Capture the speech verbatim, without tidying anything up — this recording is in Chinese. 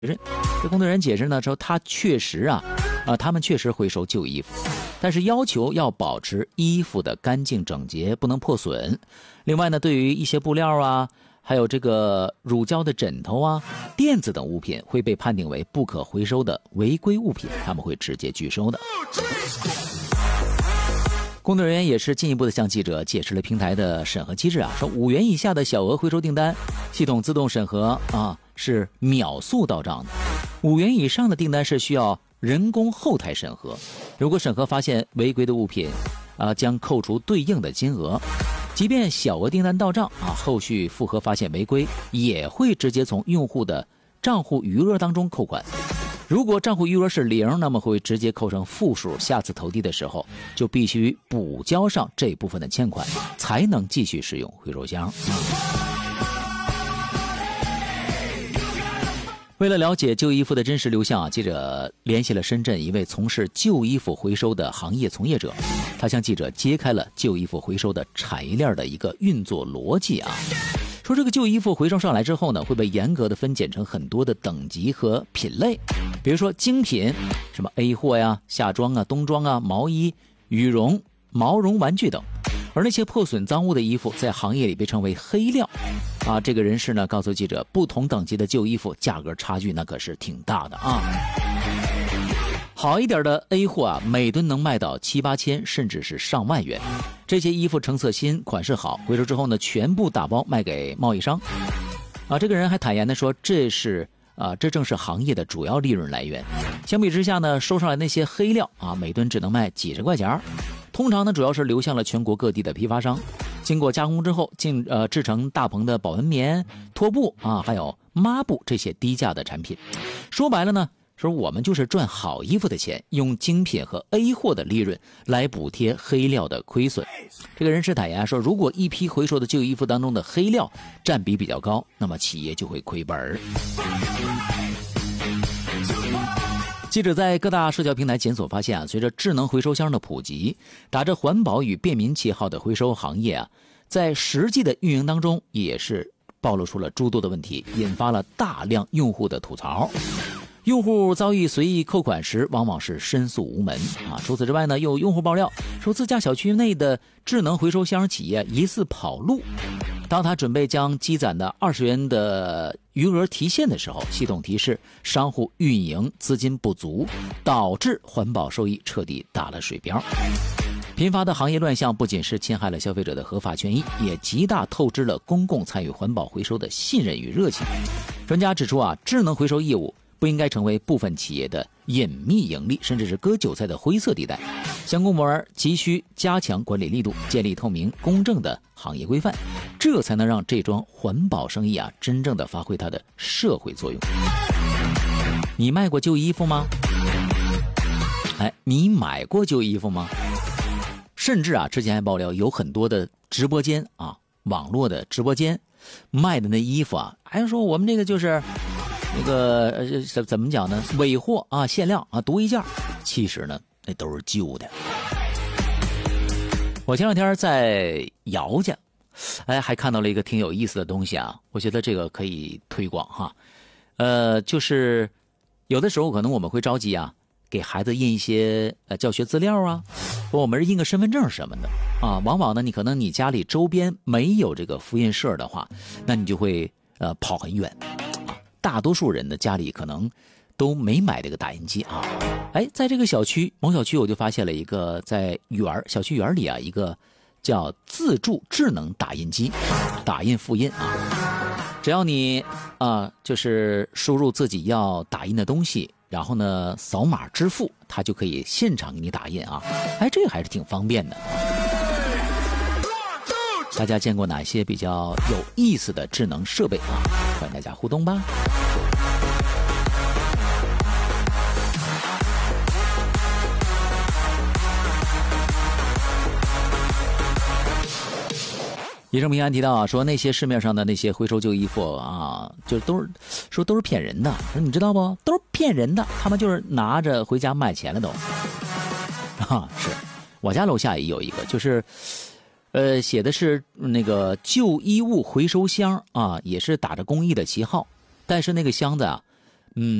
这工作人员解释呢说，他确实啊，啊，他们确实回收旧衣服，但是要求要保持衣服的干净整洁，不能破损。另外呢，对于一些布料啊，还有这个乳胶的枕头啊、垫子等物品会被判定为不可回收的违规物品，他们会直接拒收的。工作人员也是进一步的向记者解释了平台的审核机制啊，说五元以下的小额回收订单，系统自动审核啊是秒速到账的；五元以上的订单是需要人工后台审核，如果审核发现违规的物品，啊将扣除对应的金额。即便小额订单到账啊，后续复核发现违规，也会直接从用户的账户余额当中扣款。如果账户余额是零，那么会直接扣成负数，下次投递的时候就必须补交上这部分的欠款，才能继续使用回收箱。为了了解旧衣服的真实流向啊，记者联系了深圳一位从事旧衣服回收的行业从业者，他向记者揭开了旧衣服回收的产业链的一个运作逻辑啊。说这个旧衣服回收上来之后呢，会被严格的分拣成很多的等级和品类，比如说精品，什么 A 货呀、夏装啊、冬装啊、毛衣、羽绒、毛绒玩具等。而那些破损脏污的衣服在行业里被称为黑料啊。这个人士呢告诉记者，不同等级的旧衣服价格差距那可是挺大的啊。好一点的 A 货啊，每吨能卖到七八千，甚至是上万元。这些衣服成色新，款式好，回收之后呢，全部打包卖给贸易商。啊，这个人还坦言的说，这是啊，这正是行业的主要利润来源。相比之下呢，收上来那些黑料啊，每吨只能卖几十块钱。通常呢，主要是流向了全国各地的批发商，经过加工之后，进呃制成大棚的保温棉、拖布啊，还有抹布这些低价的产品。说白了呢，说我们就是赚好衣服的钱，用精品和 A 货的利润来补贴黑料的亏损。这个人士坦言说，如果一批回收的旧衣服当中的黑料占比比较高，那么企业就会亏本。记者在各大社交平台检索发现啊，随着智能回收箱的普及，打着环保与便民旗号的回收行业啊，在实际的运营当中也是暴露出了诸多的问题，引发了大量用户的吐槽。用户遭遇随意扣款时，往往是申诉无门啊。除此之外呢，有用户爆料说，自家小区内的智能回收箱企业疑似跑路。当他准备将积攒的二十元的余额提现的时候，系统提示商户运营资金不足，导致环保收益彻底打了水漂。频发的行业乱象不仅是侵害了消费者的合法权益，也极大透支了公共参与环保回收的信任与热情。专家指出啊，智能回收业务不应该成为部分企业的隐秘盈利，甚至是割韭菜的灰色地带。相关部门急需加强管理力度，建立透明公正的行业规范，这才能让这桩环保生意啊真正的发挥它的社会作用。你卖过旧衣服吗？哎，你买过旧衣服吗？甚至啊，之前还爆料有很多的直播间啊，网络的直播间卖的那衣服啊，还说我们这个就是那个呃怎怎么讲呢？尾货啊，限量啊，独一件。其实呢，那都是旧的。我前两天在姚家，哎，还看到了一个挺有意思的东西啊，我觉得这个可以推广哈。呃，就是有的时候可能我们会着急啊，给孩子印一些呃教学资料啊，或我们印个身份证什么的啊。往往呢，你可能你家里周边没有这个复印社的话，那你就会呃跑很远。大多数人的家里可能都没买这个打印机啊。哎，在这个小区某小区，我就发现了一个在园小区园里啊，一个叫自助智能打印机，打印复印啊。只要你啊，就是输入自己要打印的东西，然后呢扫码支付，它就可以现场给你打印啊。哎，这个还是挺方便的。大家见过哪些比较有意思的智能设备啊？欢迎大家互动吧。医生平安提到啊，说那些市面上的那些回收旧衣服啊，就都是说都是骗人的。说你知道不？都是骗人的，他们就是拿着回家卖钱了都。啊，是我家楼下也有一个，就是。呃，写的是那个旧衣物回收箱啊，也是打着公益的旗号，但是那个箱子啊， 嗯。